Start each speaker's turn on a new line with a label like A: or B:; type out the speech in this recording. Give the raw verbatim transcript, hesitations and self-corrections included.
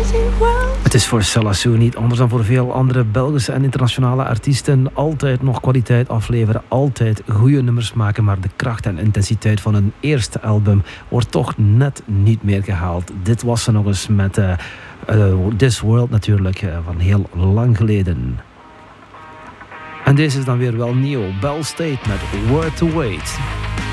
A: Het is voor Sella Sue niet anders dan voor veel andere Belgische en internationale artiesten. Altijd nog kwaliteit afleveren, altijd goede nummers maken. Maar de kracht en intensiteit van hun eerste album wordt toch net niet meer gehaald. Dit was ze nog eens met uh, uh, This World natuurlijk, uh, van heel lang geleden. En deze is dan weer wel nieuw. Bell State met Where to Wait.